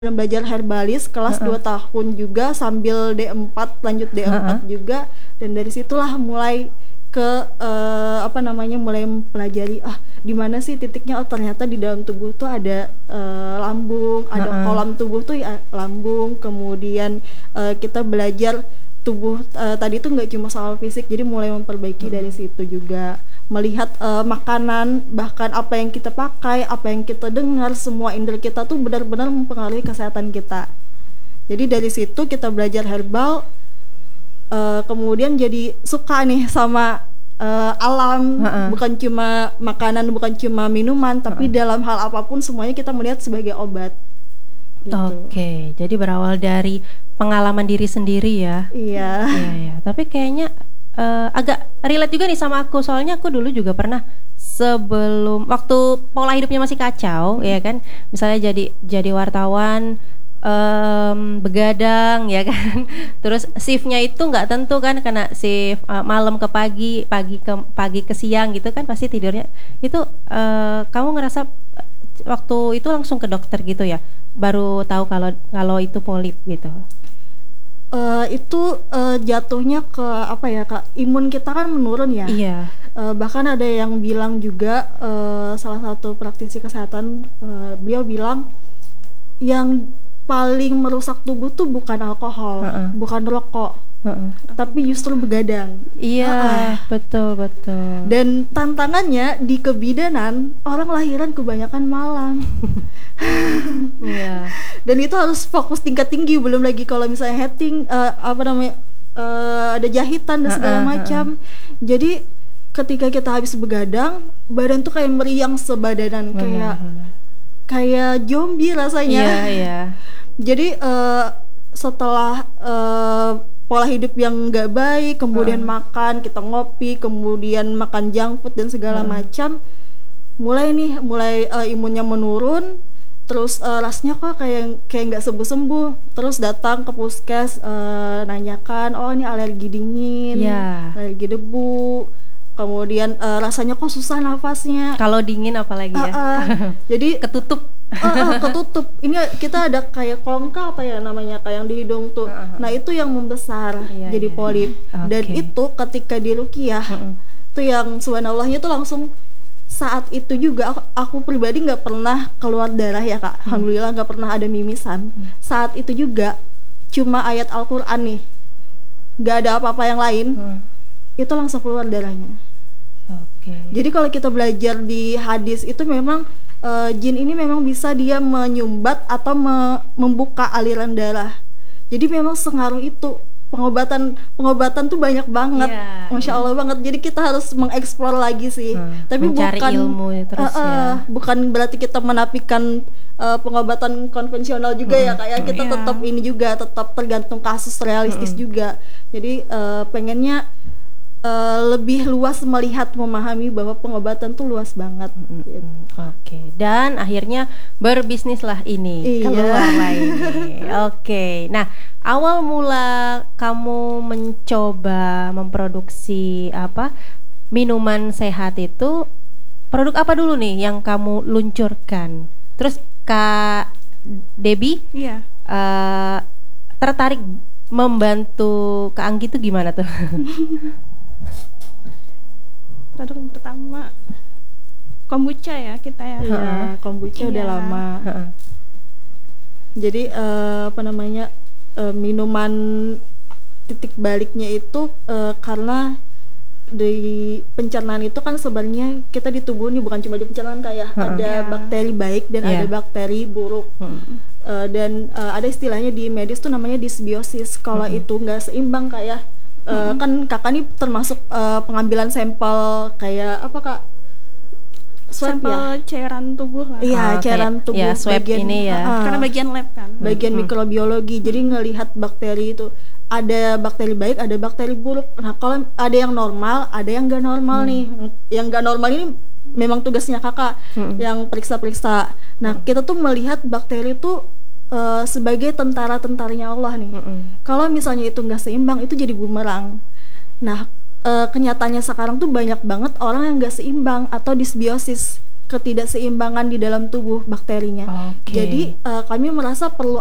belajar herbalis kelas 2 tahun juga sambil D4 lanjut D4 juga, dan dari situlah mulai ke mulai mempelajari di mana sih titiknya. Ternyata di dalam tubuh tuh ada lambung, ada kolam tubuh tuh ya lambung. Kemudian kita belajar tubuh tadi tuh nggak cuma soal fisik, jadi mulai memperbaiki dari situ juga. Melihat makanan, bahkan apa yang kita pakai, apa yang kita dengar, semua indera kita tuh benar-benar mempengaruhi kesehatan kita. Jadi dari situ kita belajar herbal, kemudian jadi suka nih sama alam, bukan cuma makanan, bukan cuma minuman, tapi dalam hal apapun semuanya kita melihat sebagai obat. Gitu. Oke, jadi berawal dari pengalaman diri sendiri ya. Iya. Iya. Tapi kayaknya agak relate juga nih sama aku, soalnya aku dulu juga pernah sebelum waktu pola hidupnya masih kacau ya kan, misalnya jadi wartawan, begadang ya kan, terus shiftnya itu nggak tentu kan, karena shift malam ke pagi ke siang gitu kan, pasti tidurnya itu kamu ngerasa waktu itu langsung ke dokter gitu ya, baru tahu kalau itu polip gitu. Itu jatuhnya ke apa ya Kak, imun kita kan menurun ya. Iya. Bahkan ada yang bilang juga, salah satu praktisi kesehatan, beliau bilang yang paling merusak tubuh tuh bukan alkohol, bukan rokok, tapi justru begadang. Iya, betul. Dan tantangannya di kebidanan, orang lahiran kebanyakan malam. Iya. Dan itu harus fokus tingkat tinggi, belum lagi kalau misalnya heading, ada jahitan dan segala macam. Jadi ketika kita habis begadang, badan tuh kayak meriang sebadanan, kayak zombie rasanya. Iya. Jadi setelah pola hidup yang nggak baik, kemudian makan, kita ngopi, kemudian makan junk food dan segala macam, mulai imunnya menurun. Terus rasanya kok kayak nggak sembuh-sembuh. Terus datang ke puskes, nanyakan, oh ini alergi dingin, alergi debu. Kemudian rasanya kok susah nafasnya. Kalau dingin apalagi ya. Jadi ketutup. Ketutup. Ini kita ada kayak kongka apa ya namanya, kayak yang di hidung tuh. Nah itu yang membesar, jadi polip. Dan itu ketika di ruqyah, tuh yang subhanallahnya tuh langsung saat itu juga aku pribadi nggak pernah keluar darah ya Kak. Alhamdulillah nggak pernah ada mimisan. Saat itu juga cuma ayat Al-Quran nih, nggak ada apa-apa yang lain, itu langsung keluar darahnya. Jadi kalau kita belajar di hadis itu memang jin ini memang bisa dia menyumbat atau membuka aliran darah. Jadi memang sengaruh itu. Pengobatan tuh banyak banget, Masya Allah banget. Jadi kita harus mengeksplor lagi sih. Tapi mencari bukan ilmu terus bukan berarti kita menafikan pengobatan konvensional juga ya kayak kita tetap ini juga tetap tergantung kasus realistis juga. Jadi pengennya lebih luas melihat, memahami bahwa pengobatan tuh luas banget. Gitu. Dan akhirnya berbisnislah ini, keluar ini. Nah, awal mula kamu mencoba memproduksi minuman sehat itu, produk apa dulu nih yang kamu luncurkan? Terus Kak Debbie tertarik membantu Kak Anggi itu gimana tuh? Produk yang pertama kombucha ya kita ya. Kombucha udah lama. Jadi minuman titik baliknya itu karena di pencernaan itu kan sebenarnya kita di tubuh ini bukan cuma di pencernaan kayak ada bakteri baik dan ada bakteri buruk. Dan ada istilahnya di medis tuh namanya disbiosis. Kalau itu nggak seimbang kayak kan kakak nih termasuk pengambilan sampel kayak apa Kak? Sampel cairan tubuh lah. Iya, cairan tubuh. Swab bagian ini ya. Karena bagian lab kan. Bagian mikrobiologi. Jadi ngelihat bakteri itu ada bakteri baik, ada bakteri buruk. Nah, kalau ada yang normal, ada yang nggak normal nih. Yang nggak normal ini memang tugasnya kakak yang periksa-periksa. Nah, kita tuh melihat bakteri itu sebagai tentara-tentaranya Allah nih. Kalau misalnya itu nggak seimbang, itu jadi bumerang. Nah, kenyataannya sekarang tuh banyak banget orang yang nggak seimbang atau disbiosis ketidakseimbangan di dalam tubuh bakterinya. Oke. Jadi kami merasa perlu